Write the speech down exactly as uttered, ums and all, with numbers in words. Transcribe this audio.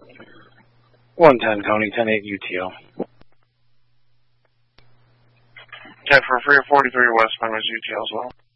one ten, Coney, ten eight U T L. ten for three forty-three West Memphis U T L as well.